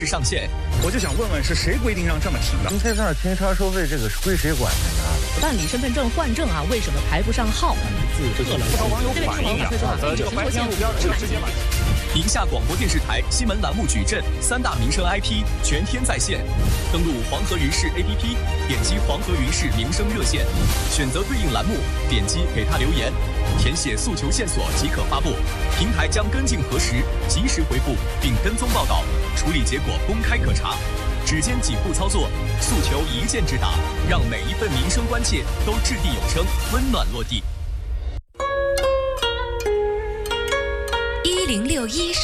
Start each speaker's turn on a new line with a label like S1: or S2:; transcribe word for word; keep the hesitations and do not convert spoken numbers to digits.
S1: 上线，
S2: 我就想问问，是谁规定让这么停的？
S3: 停车场停车收费这个是归谁管的呀？
S4: 办理身份证换证啊，为什么排不上号？
S2: 不少网友反映呀，呃，这个白天路边这个直接买。
S1: 宁夏广播电视台新闻栏目矩阵三大民生 I P 全天在线，登录黄河云视 A P P， 点击黄河云视民生热线，选择对应栏目，点击给他留言，填写诉求线索即可发布，平台将跟进核实，及时回复并跟踪报道，处理结果公开可查。指尖几步操作，诉求一键直达，让每一份民生关切都掷地有声，温暖落地。
S5: 一零六一